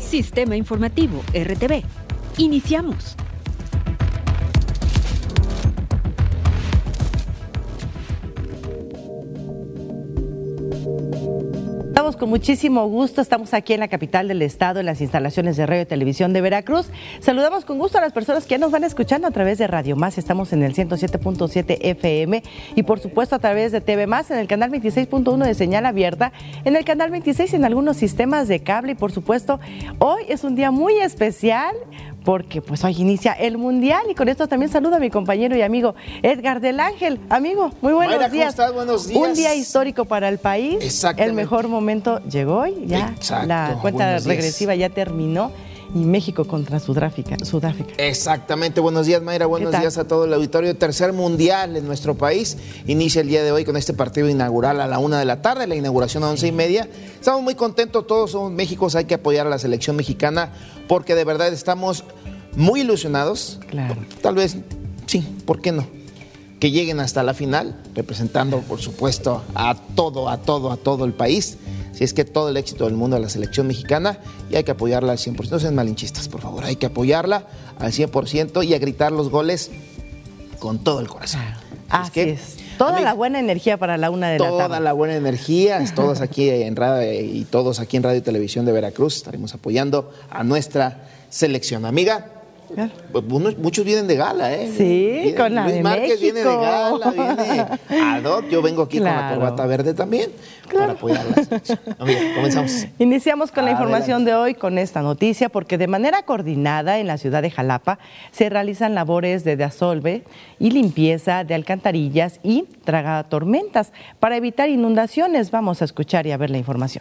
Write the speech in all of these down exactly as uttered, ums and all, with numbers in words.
Sistema Informativo R T V. Iniciamos. Estamos con muchísimo gusto, estamos aquí en la capital del estado, en las instalaciones de Radio y Televisión de Veracruz. Saludamos con gusto a las personas que ya nos van escuchando a través de Radio Más, estamos en el ciento siete punto siete F M y por supuesto a través de T V Más, en el canal veintiséis punto uno de señal abierta, en el canal veintiséis en algunos sistemas de cable y por supuesto hoy es un día muy especial porque pues hoy inicia el Mundial y con esto también saludo a mi compañero y amigo Edgar del Ángel. Amigo, muy buenos Mayra, días. ¿cómo estás? Buenos días. Un día histórico para el país. Exactamente. El mejor momento llegó y ya Exacto. la cuenta Buenos regresiva días. ya terminó y México contra Sudáfrica. Sudáfrica. Exactamente. Buenos días, Mayra. Buenos días a todo el auditorio. Tercer Mundial en nuestro país. Inicia el día de hoy con este partido inaugural a la una de la tarde, la inauguración a once y media. Estamos muy contentos, todos somos México, hay que apoyar a la selección mexicana porque de verdad estamos muy ilusionados. Claro. Tal vez, sí, ¿por qué no? Que lleguen hasta la final, representando, por supuesto, a todo, a todo, a todo el país. Si es que todo el éxito del mundo de la selección mexicana y hay que apoyarla al cien por ciento. No sean malinchistas, por favor. Hay que apoyarla al cien por ciento y a gritar los goles con todo el corazón. Así es. Que, es. Toda amiga, la buena energía para la una de la tarde. Toda la buena energía, todos aquí en radio y todos aquí en Radio y Televisión de Veracruz estaremos apoyando a nuestra selección. Amiga, claro. Pues muchos vienen de gala, ¿eh? Sí, viene, con la Luis de Márquez México. Viene de gala, viene ad hoc. Yo vengo aquí claro. con la corbata verde también claro. para apoyar la selección. Amiga, comenzamos. Iniciamos con la Adelante. información de hoy con esta noticia porque de manera coordinada en la ciudad de Jalapa se realizan labores de desasolve y limpieza de alcantarillas y tragatormentas para evitar inundaciones. Vamos a escuchar y a ver la información.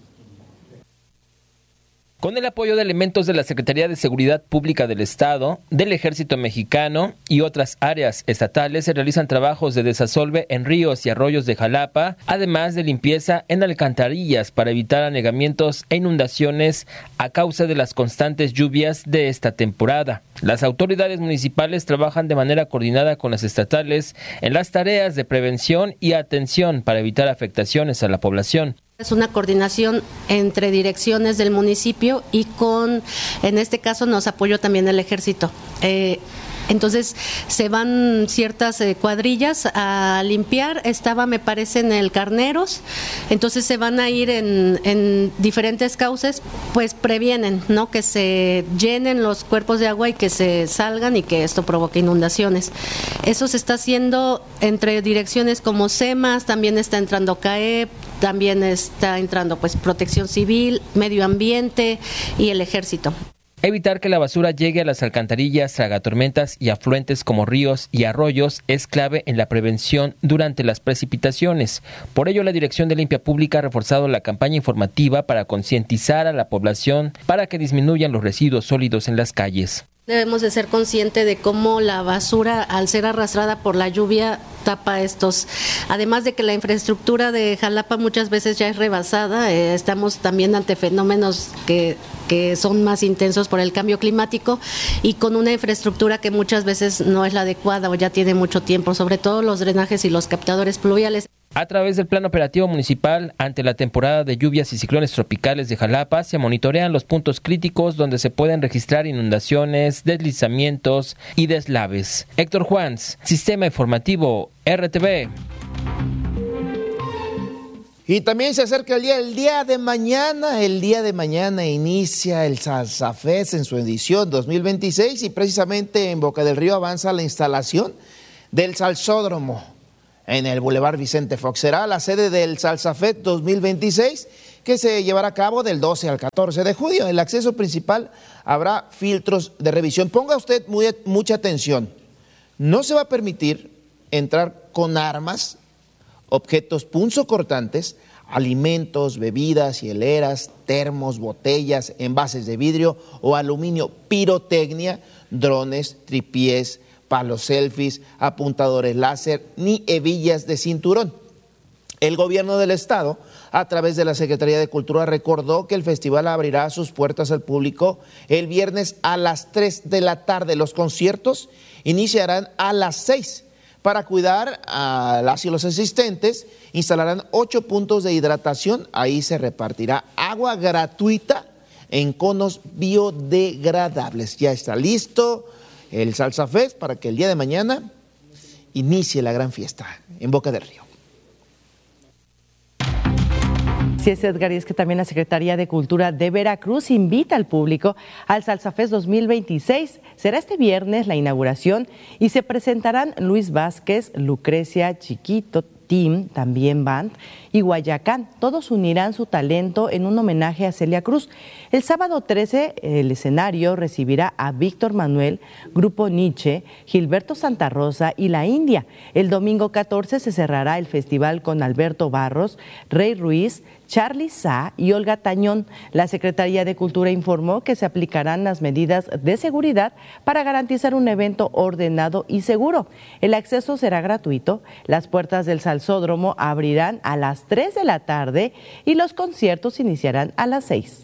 Con el apoyo de elementos de la Secretaría de Seguridad Pública del Estado, del Ejército Mexicano y otras áreas estatales, se realizan trabajos de desasolve en ríos y arroyos de Jalapa, además de limpieza en alcantarillas para evitar anegamientos e inundaciones a causa de las constantes lluvias de esta temporada. Las autoridades municipales trabajan de manera coordinada con las estatales en las tareas de prevención y atención para evitar afectaciones a la población. Es una coordinación entre direcciones del municipio y con, en este caso nos apoyó también el ejército. Eh, Entonces se van ciertas eh, cuadrillas a limpiar, estaba me parece en el Carneros, entonces se van a ir en, en diferentes cauces, pues previenen, ¿no? Que se llenen los cuerpos de agua y que se salgan y que esto provoque inundaciones. Eso se está haciendo entre direcciones como SEMAS, también está entrando CAEP, también está entrando pues Protección Civil, Medio Ambiente y el Ejército. Evitar que la basura llegue a las alcantarillas, tragatormentas y afluentes como ríos y arroyos es clave en la prevención durante las precipitaciones. Por ello, la Dirección de Limpia Pública ha reforzado la campaña informativa para concientizar a la población para que disminuyan los residuos sólidos en las calles. Debemos de ser conscientes de cómo la basura, al ser arrastrada por la lluvia, tapa estos. Además de que la infraestructura de Jalapa muchas veces ya es rebasada, eh, estamos también ante fenómenos que, que son más intensos por el cambio climático y con una infraestructura que muchas veces no es la adecuada o ya tiene mucho tiempo, sobre todo los drenajes y los captadores pluviales. A través del Plan Operativo Municipal, ante la temporada de lluvias y ciclones tropicales de Jalapa, se monitorean los puntos críticos donde se pueden registrar inundaciones, deslizamientos y deslaves. Héctor Juans, Sistema Informativo R T V. Y también se acerca el día, el día de mañana, el día de mañana inicia el Salsa Fest en su edición dos mil veintiséis y precisamente en Boca del Río avanza la instalación del Salsódromo en el Boulevard Vicente Fox. Será la sede del Salsa Fest dos mil veintiséis que se llevará a cabo del doce al catorce de julio. El acceso principal habrá filtros de revisión. Ponga usted muy, mucha atención. No se va a permitir entrar con armas, objetos punzocortantes, alimentos, bebidas, hieleras, termos, botellas, envases de vidrio o aluminio, pirotecnia, drones, tripiés, palos selfies, apuntadores láser, ni hebillas de cinturón. El gobierno del estado, a través de la Secretaría de Cultura, recordó que el festival abrirá sus puertas al público el viernes a las tres de la tarde. Los conciertos iniciarán a las seis. Para cuidar a las y los asistentes, instalarán ocho puntos de hidratación. Ahí se repartirá agua gratuita en conos biodegradables. Ya está listo el Salsa Fest para que el día de mañana inicie la gran fiesta en Boca del Río. Sí, es Edgar, y es que también la Secretaría de Cultura de Veracruz invita al público al Salsa Fest dos mil veintiséis. Será este viernes la inauguración y se presentarán Luis Vázquez, Lucrecia Chiquito, Tim, también Band, y Guayacán. Todos unirán su talento en un homenaje a Celia Cruz. El sábado trece, el escenario recibirá a Víctor Manuel, Grupo Nietzsche, Gilberto Santa Rosa y La India. El domingo catorce se cerrará el festival con Alberto Barros, Rey Ruiz, Charly Sá y Olga Tañón. La Secretaría de Cultura informó que se aplicarán las medidas de seguridad para garantizar un evento ordenado y seguro. El acceso será gratuito, las puertas del Salsódromo abrirán a las tres de la tarde y los conciertos iniciarán a las seis.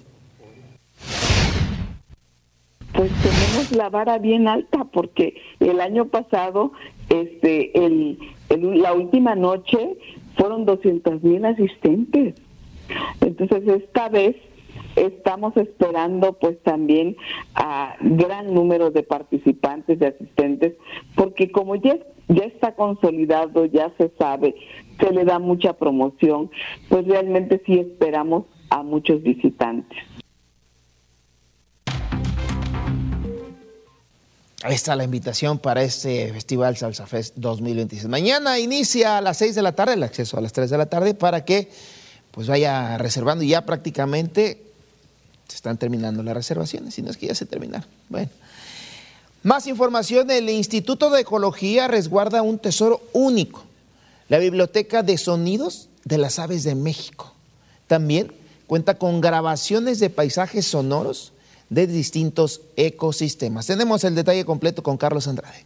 Pues tenemos la vara bien alta porque el año pasado, este, el, el, la última noche fueron doscientos mil asistentes. Entonces esta vez estamos esperando pues también a gran número de participantes, de asistentes, porque como ya, ya está consolidado, ya se sabe, se le da mucha promoción, pues realmente sí esperamos a muchos visitantes. Ahí está la invitación para este Festival Salsa Fest dos mil veintiséis. Mañana inicia a las seis de la tarde, el acceso a las tres de la tarde, para que pues vaya reservando, y ya prácticamente se están terminando las reservaciones, si no es que ya se terminaron. Bueno, más información: el Instituto de Ecología resguarda un tesoro único, la Biblioteca de Sonidos de las Aves de México. También cuenta con grabaciones de paisajes sonoros de distintos ecosistemas. Tenemos el detalle completo con Carlos Andrade.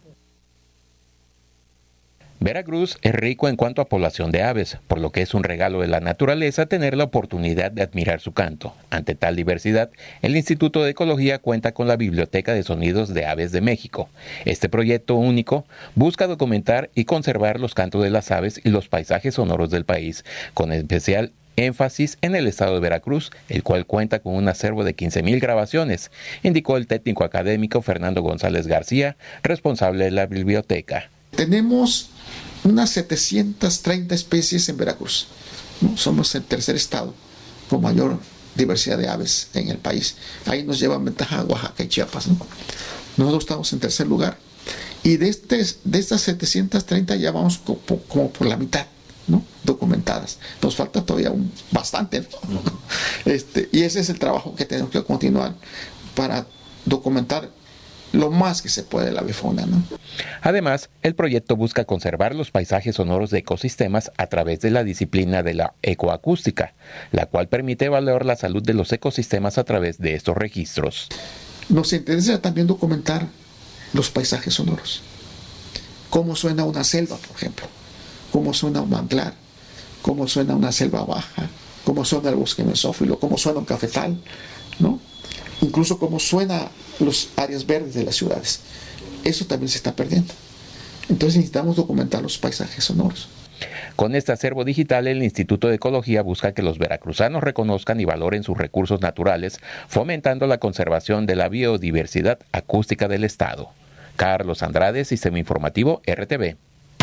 Veracruz es rico en cuanto a población de aves, por lo que es un regalo de la naturaleza tener la oportunidad de admirar su canto. Ante tal diversidad, el Instituto de Ecología cuenta con la Biblioteca de Sonidos de Aves de México. Este proyecto único busca documentar y conservar los cantos de las aves y los paisajes sonoros del país, con especial énfasis en el estado de Veracruz, el cual cuenta con un acervo de quince mil grabaciones, indicó el técnico académico Fernando González García, responsable de la biblioteca. Tenemos unas setecientas treinta especies en Veracruz, ¿no? Somos el tercer estado con mayor diversidad de aves en el país. Ahí nos llevan ventaja Oaxaca y Chiapas, ¿no? Nosotros estamos en tercer lugar. Y de, este, de estas setecientas treinta ya vamos como, como por la mitad, ¿no? Documentadas. Nos falta todavía un, bastante, ¿no? Este, y ese es el trabajo que tenemos que continuar para documentar lo más que se puede de la avifauna, ¿no? Además, el proyecto busca conservar los paisajes sonoros de ecosistemas a través de la disciplina de la ecoacústica, la cual permite evaluar la salud de los ecosistemas a través de estos registros. Nos interesa también documentar los paisajes sonoros. Cómo suena una selva, por ejemplo. Cómo suena un manglar. Cómo suena una selva baja. Cómo suena el bosque mesófilo. Cómo suena un cafetal, ¿no? Incluso cómo suenan las áreas verdes de las ciudades. Eso también se está perdiendo. Entonces necesitamos documentar los paisajes sonoros. Con este acervo digital, el Instituto de Ecología busca que los veracruzanos reconozcan y valoren sus recursos naturales, fomentando la conservación de la biodiversidad acústica del estado. Carlos Andrade, Sistema Informativo R T V.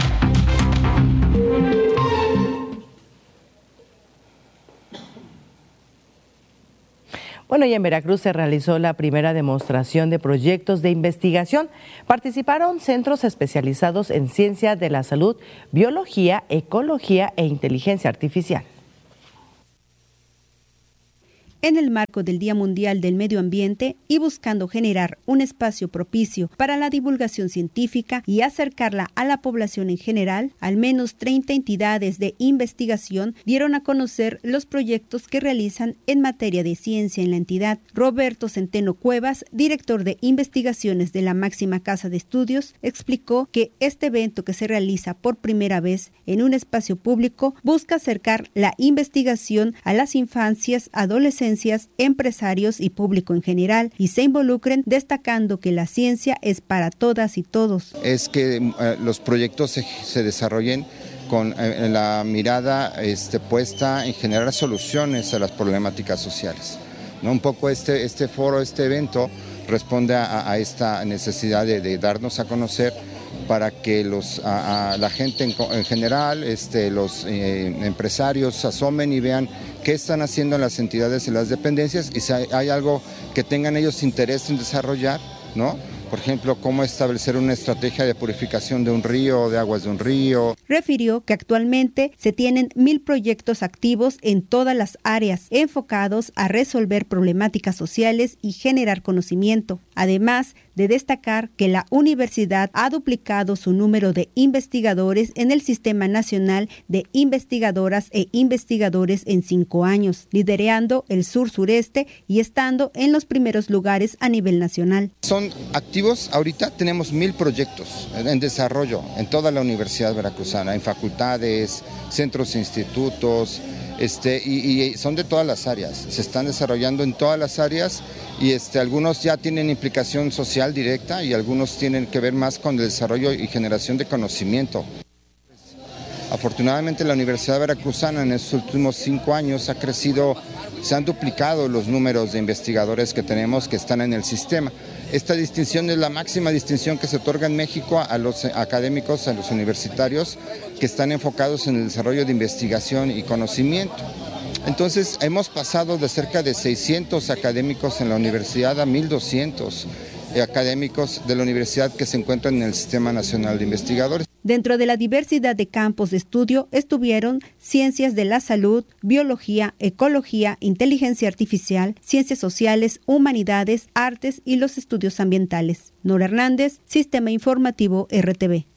Bueno, y en Veracruz se realizó la primera demostración de proyectos de investigación. Participaron centros especializados en ciencia de la salud, biología, ecología e inteligencia artificial. En el marco del Día Mundial del Medio Ambiente y buscando generar un espacio propicio para la divulgación científica y acercarla a la población en general, al menos treinta entidades de investigación dieron a conocer los proyectos que realizan en materia de ciencia en la entidad. Roberto Centeno Cuevas, director de investigaciones de la máxima casa de estudios, explicó que este evento, que se realiza por primera vez en un espacio público, busca acercar la investigación a las infancias, adolescencias, empresarios y público en general, y se involucren, destacando que la ciencia es para todas y todos. Es que eh, los proyectos se, se desarrollen con eh, la mirada este, puesta en generar soluciones a las problemáticas sociales. ¿no? Un poco este, este foro, este evento responde a, a esta necesidad de, de darnos a conocer para que los, a, a la gente en, en general, este, los eh, empresarios se asomen y vean qué están haciendo las entidades y las dependencias y si hay, hay algo que tengan ellos interés en desarrollar, ¿no? Por ejemplo, cómo establecer una estrategia de purificación de un río o de aguas de un río. Refirió que actualmente se tienen mil proyectos activos en todas las áreas, enfocados a resolver problemáticas sociales y generar conocimiento. Además de destacar que la universidad ha duplicado su número de investigadores en el Sistema Nacional de Investigadoras e Investigadores en cinco años, liderando el sur-sureste y estando en los primeros lugares a nivel nacional. Son activos, ahorita tenemos mil proyectos en desarrollo en toda la Universidad Veracruzana, en facultades, centros e institutos, este, y, y son de todas las áreas, se están desarrollando en todas las áreas y este, algunos ya tienen implicación social directa y algunos tienen que ver más con el desarrollo y generación de conocimiento. Afortunadamente la Universidad Veracruzana en estos últimos cinco años ha crecido, se han duplicado los números de investigadores que tenemos que están en el sistema. Esta distinción es la máxima distinción que se otorga en México a los académicos, a los universitarios que están enfocados en el desarrollo de investigación y conocimiento. Entonces hemos pasado de cerca de seiscientos académicos en la universidad a mil doscientos académicos de la universidad que se encuentran en el Sistema Nacional de Investigadores. Dentro de la diversidad de campos de estudio estuvieron ciencias de la salud, biología, ecología, inteligencia artificial, ciencias sociales, humanidades, artes y los estudios ambientales. Nora Hernández, Sistema Informativo R T V.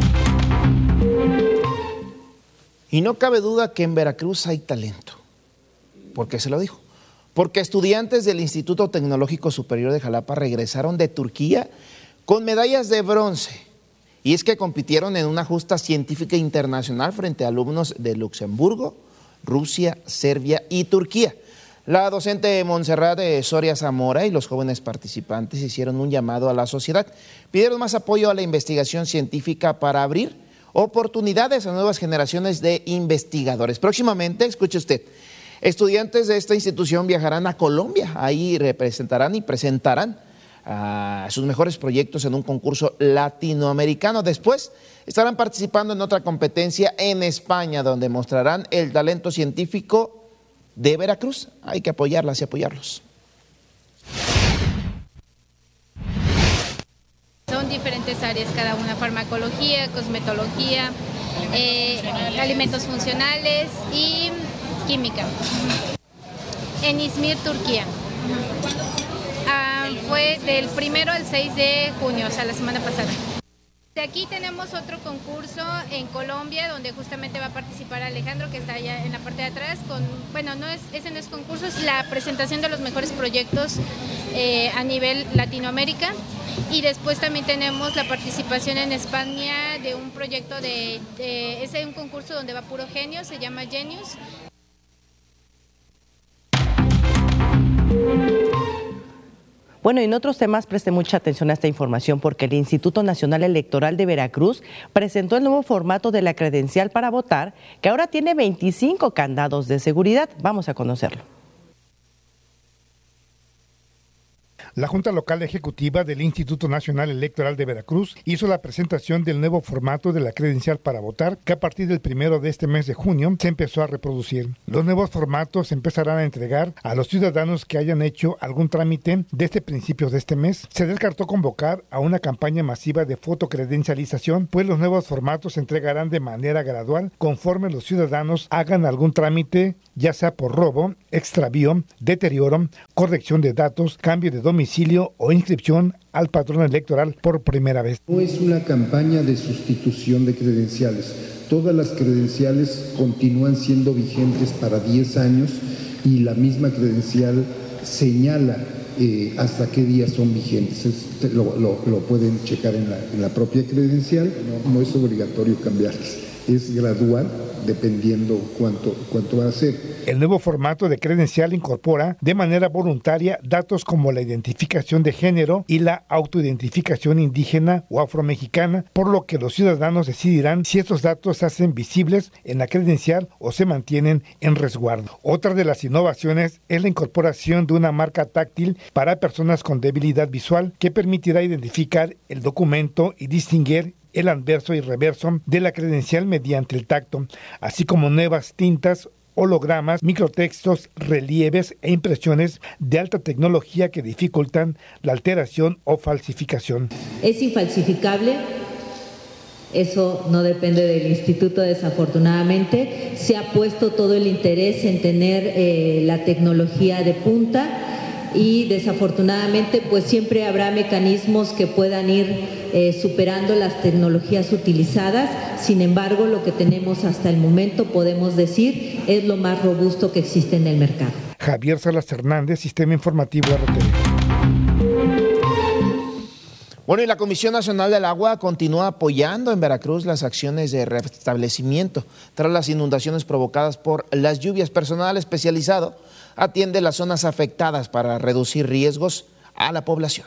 Y no cabe duda que en Veracruz hay talento. ¿Por qué se lo dijo? Porque estudiantes del Instituto Tecnológico Superior de Jalapa regresaron de Turquía con medallas de bronce. Y es que compitieron en una justa científica internacional frente a alumnos de Luxemburgo, Rusia, Serbia y Turquía. La docente Montserrat de Soria Zamora y los jóvenes participantes hicieron un llamado a la sociedad. Pidieron más apoyo a la investigación científica para abrir oportunidades a nuevas generaciones de investigadores. Próximamente, escuche usted, estudiantes de esta institución viajarán a Colombia. Ahí representarán y presentarán a sus mejores proyectos en un concurso latinoamericano. Después estarán participando en otra competencia en España, donde mostrarán el talento científico de Veracruz. Hay que apoyarlas y apoyarlos. Son diferentes áreas cada una: farmacología, cosmetología, eh, alimentos funcionales y química. En Izmir, Turquía. Ah, fue del primero al seis de junio, o sea, la semana pasada. De aquí tenemos otro concurso en Colombia, donde justamente va a participar Alejandro, que está allá en la parte de atrás. Con, bueno, no es, ese no es concurso, es la presentación de los mejores proyectos eh, a nivel Latinoamérica. Y después también tenemos la participación en España de un proyecto de, de es un concurso donde va puro genio, se llama Genius. Bueno, y en otros temas preste mucha atención a esta información porque el Instituto Nacional Electoral de Veracruz presentó el nuevo formato de la credencial para votar, que ahora tiene veinticinco candados de seguridad. Vamos a conocerlo. La Junta Local Ejecutiva del Instituto Nacional Electoral de Veracruz hizo la presentación del nuevo formato de la credencial para votar, que a partir del primero de este mes de junio se empezó a reproducir. Los nuevos formatos se empezarán a entregar a los ciudadanos que hayan hecho algún trámite desde principios de este mes. Se descartó convocar a una campaña masiva de fotocredencialización, pues los nuevos formatos se entregarán de manera gradual conforme los ciudadanos hagan algún trámite, ya sea por robo, extravío, deterioro, corrección de datos, cambio de domicilio o inscripción al padrón electoral por primera vez. No es una campaña de sustitución de credenciales. Todas las credenciales continúan siendo vigentes para diez años y la misma credencial señala eh, hasta qué días son vigentes. Es, lo, lo, lo pueden checar en la, en la propia credencial. No, no es obligatorio cambiarlas. Es gradual, dependiendo cuánto, cuánto va a ser. El nuevo formato de credencial incorpora de manera voluntaria datos como la identificación de género y la autoidentificación indígena o afromexicana, por lo que los ciudadanos decidirán si estos datos se hacen visibles en la credencial o se mantienen en resguardo. Otra de las innovaciones es la incorporación de una marca táctil para personas con debilidad visual que permitirá identificar el documento y distinguir el anverso y reverso de la credencial mediante el tacto, así como nuevas tintas, hologramas, microtextos, relieves e impresiones de alta tecnología que dificultan la alteración o falsificación. Es infalsificable. Eso no depende del instituto, desafortunadamente. Se ha puesto todo el interés en tener eh, la tecnología de punta y desafortunadamente pues siempre habrá mecanismos que puedan ir eh, superando las tecnologías utilizadas. Sin embargo, lo que tenemos hasta el momento, podemos decir, es lo más robusto que existe en el mercado. Javier Salas Hernández, Sistema Informativo R T V. Bueno, y la Comisión Nacional del Agua continúa apoyando en Veracruz las acciones de restablecimiento tras las inundaciones provocadas por las lluvias. Personal especializado atiende las zonas afectadas para reducir riesgos a la población.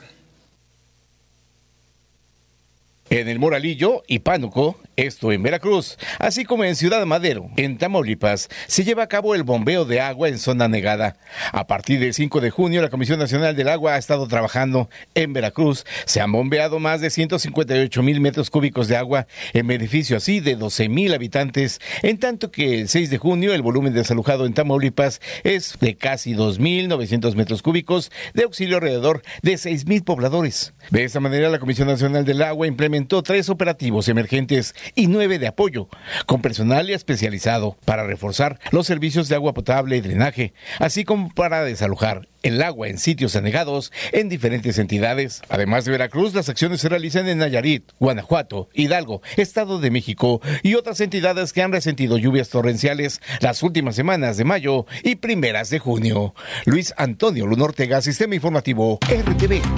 En el Moralillo y Pánuco, esto en Veracruz, así como en Ciudad Madero, en Tamaulipas, se lleva a cabo el bombeo de agua en zona negada. A partir del cinco de junio, la Comisión Nacional del Agua ha estado trabajando en Veracruz. Se han bombeado más de ciento cincuenta y ocho mil metros cúbicos de agua en beneficio así de doce mil habitantes, en tanto que el seis de junio el volumen desalojado en Tamaulipas es de casi dos mil novecientos metros cúbicos, de auxilio alrededor de seis mil pobladores. De esta manera, la Comisión Nacional del Agua implementó tres operativos emergentes y nueve de apoyo, con personal especializado para reforzar los servicios de agua potable y drenaje, así como para desalojar el agua en sitios anegados en diferentes entidades. Además de Veracruz, las acciones se realizan en Nayarit, Guanajuato, Hidalgo, Estado de México y otras entidades que han resentido lluvias torrenciales las últimas semanas de mayo y primeras de junio. Luis Antonio Luna Ortega, Sistema Informativo R T V.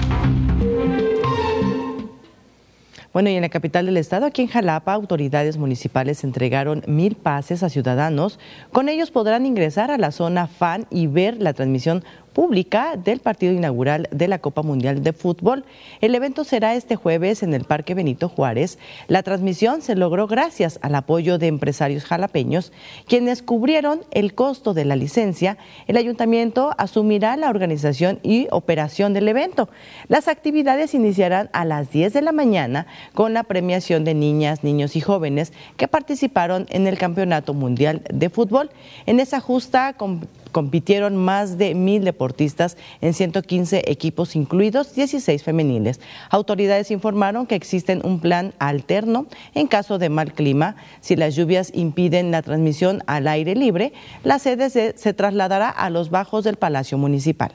Bueno, y en la capital del estado, aquí en Jalapa, autoridades municipales entregaron mil pases a ciudadanos. Con ellos podrán ingresar a la zona fan y ver la transmisión pública del partido inaugural de la Copa Mundial de Fútbol. El evento será este jueves en el Parque Benito Juárez. La transmisión se logró gracias al apoyo de empresarios jalapeños, quienes cubrieron el costo de la licencia. El ayuntamiento asumirá la organización y operación del evento. Las actividades iniciarán a las diez de la mañana con la premiación de niñas, niños y jóvenes que participaron en el Campeonato Mundial de Fútbol. En esa justa compitieron más de mil deportistas en ciento quince equipos, incluidos dieciséis femeniles. Autoridades informaron que existe un plan alterno en caso de mal clima. Si las lluvias impiden la transmisión al aire libre, la sede se, se trasladará a los bajos del Palacio Municipal.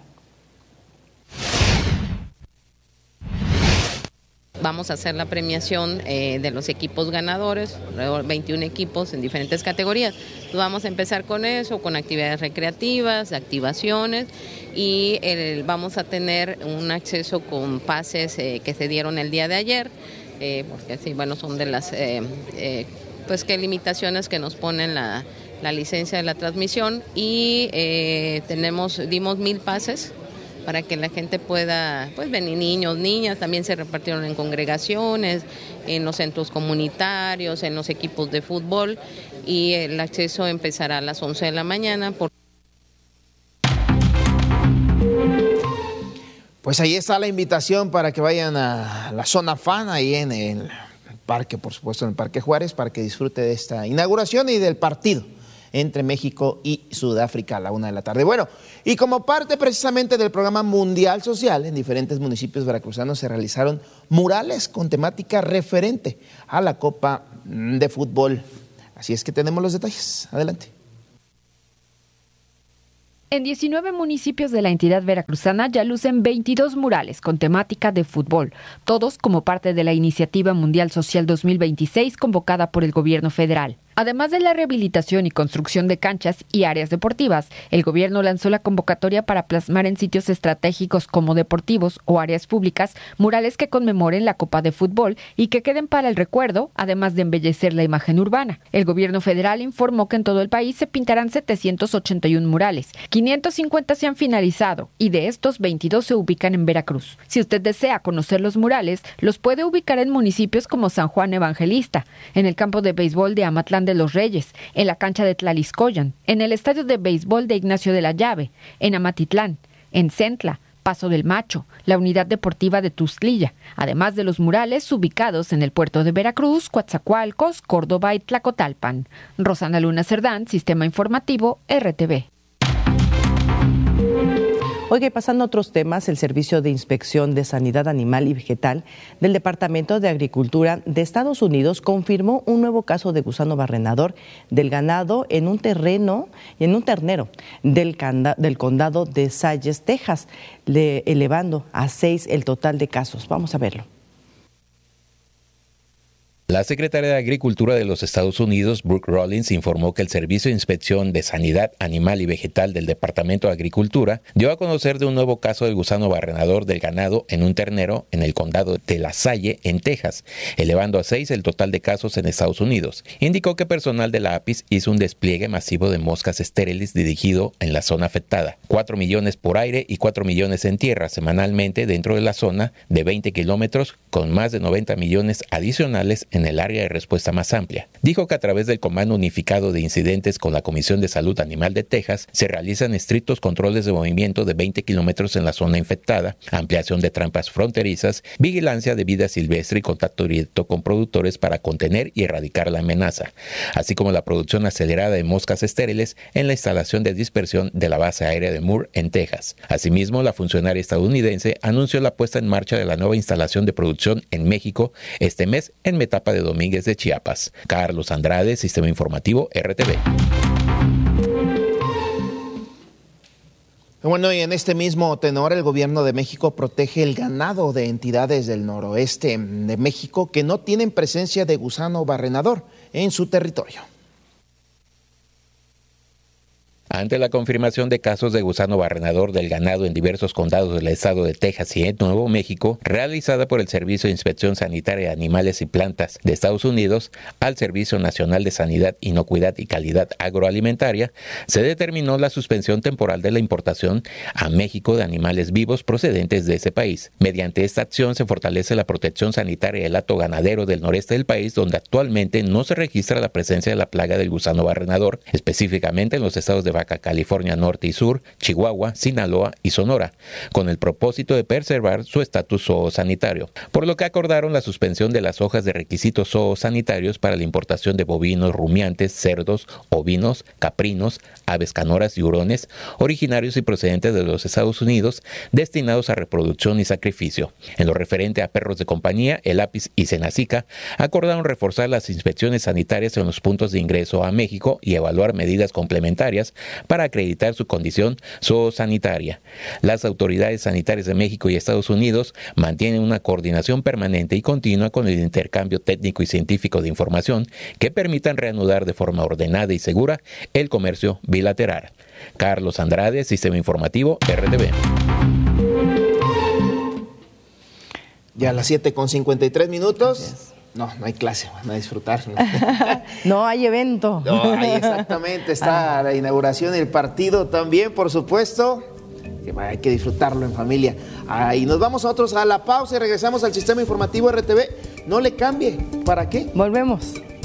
Vamos a hacer la premiación eh, de los equipos ganadores, veintiún equipos en diferentes categorías. Vamos a empezar con eso, con actividades recreativas, activaciones y el, vamos a tener un acceso con pases eh, que se dieron el día de ayer, eh, porque así, bueno, son de las eh, eh, pues que limitaciones que nos ponen la, la licencia de la transmisión y eh, tenemos, dimos mil pases para que la gente pueda, pues venir, niños, niñas, también se repartieron en congregaciones, en los centros comunitarios, en los equipos de fútbol y el acceso empezará a las once de la mañana. Por... Pues ahí está la invitación para que vayan a la zona fan, ahí en el parque, por supuesto, en el Parque Juárez, para que disfrute de esta inauguración y del partido entre México y Sudáfrica a la una de la tarde. Bueno, y como parte precisamente del programa Mundial Social, en diferentes municipios veracruzanos se realizaron murales con temática referente a la Copa de Fútbol. Así es que tenemos los detalles. Adelante. En diecinueve municipios de la entidad veracruzana ya lucen veintidós murales con temática de fútbol, todos como parte de la Iniciativa Mundial Social dos mil veintiséis convocada por el gobierno federal. Además de la rehabilitación y construcción de canchas y áreas deportivas, el gobierno lanzó la convocatoria para plasmar en sitios estratégicos como deportivos o áreas públicas murales que conmemoren la Copa de Fútbol y que queden para el recuerdo, además de embellecer la imagen urbana. El gobierno federal informó que en todo el país se pintarán setecientos ochenta y uno murales, quinientos cincuenta se han finalizado y de estos veintidós se ubican en Veracruz. Si usted desea conocer los murales, los puede ubicar en municipios como San Juan Evangelista, en el campo de béisbol de Amatlán de los Reyes, en la cancha de Tlaliscoyan, en el estadio de béisbol de Ignacio de la Llave, en Amatitlán, en Centla, Paso del Macho, la unidad deportiva de Tuzlilla, además de los murales ubicados en el puerto de Veracruz, Coatzacoalcos, Córdoba y Tlacotalpan. Rosana Luna Cerdán, Sistema Informativo, R T V. Oiga, y pasando a otros temas, el Servicio de Inspección de Sanidad Animal y Vegetal del Departamento de Agricultura de Estados Unidos confirmó un nuevo caso de gusano barrenador del ganado en un terreno, en un ternero del, canda, del condado de Salles, Texas, le, elevando a seis el total de casos. Vamos a verlo. La secretaria de Agricultura de los Estados Unidos, Brooke Rollins, informó que el Servicio de Inspección de Sanidad Animal y Vegetal del Departamento de Agricultura dio a conocer de un nuevo caso del gusano barrenador del ganado en un ternero en el condado de La Salle, en Texas, elevando a seis el total de casos en Estados Unidos. Indicó que personal de la APIS hizo un despliegue masivo de moscas estériles dirigido en la zona afectada, cuatro millones por aire y cuatro millones en tierra semanalmente dentro de la zona de veinte kilómetros, con más de noventa millones adicionales en el área de respuesta más amplia. Dijo que a través del Comando Unificado de Incidentes con la Comisión de Salud Animal de Texas se realizan estrictos controles de movimiento de veinte kilómetros en la zona infectada, ampliación de trampas fronterizas, vigilancia de vida silvestre y contacto directo con productores para contener y erradicar la amenaza, así como la producción acelerada de moscas estériles en la instalación de dispersión de la base aérea de Moore en Texas. Asimismo, la funcionaria estadounidense anunció la puesta en marcha de la nueva instalación de producción en México este mes en Metapa de Domínguez de Chiapas. Carlos Andrade, Sistema Informativo, R T V. Bueno, y en este mismo tenor, el gobierno de México protege el ganado de entidades del noroeste de México que no tienen presencia de gusano barrenador en su territorio. Ante la confirmación de casos de gusano barrenador del ganado en diversos condados del estado de Texas y en Nuevo México, realizada por el Servicio de Inspección Sanitaria de Animales y Plantas de Estados Unidos al Servicio Nacional de Sanidad, Inocuidad y Calidad Agroalimentaria, se determinó la suspensión temporal de la importación a México de animales vivos procedentes de ese país. Mediante esta acción se fortalece la protección sanitaria del hato ganadero del noreste del país, donde actualmente no se registra la presencia de la plaga del gusano barrenador, específicamente en los estados de Baja California Norte y Sur, Chihuahua, Sinaloa y Sonora, con el propósito de preservar su estatus zoosanitario, por lo que acordaron la suspensión de las hojas de requisitos zoosanitarios para la importación de bovinos rumiantes, cerdos, ovinos, caprinos, aves canoras y hurones, originarios y procedentes de los Estados Unidos, destinados a reproducción y sacrificio. En lo referente a perros de compañía, el APIS y Senacica acordaron reforzar las inspecciones sanitarias en los puntos de ingreso a México y evaluar medidas complementarias para acreditar su condición zoosanitaria. Las autoridades sanitarias de México y Estados Unidos mantienen una coordinación permanente y continua con el intercambio técnico y científico de información que permitan reanudar de forma ordenada y segura el comercio bilateral. Carlos Andrade, Sistema Informativo, R T V. Ya a las siete con cincuenta y tres minutos. No, no hay clase, van a disfrutar. No, no hay evento. No, hay exactamente, está la inauguración y el partido también, por supuesto. Que hay que disfrutarlo en familia. Ahí nos vamos nosotros a la pausa y regresamos al Sistema Informativo R T V. No le cambie. ¿Para qué? Volvemos.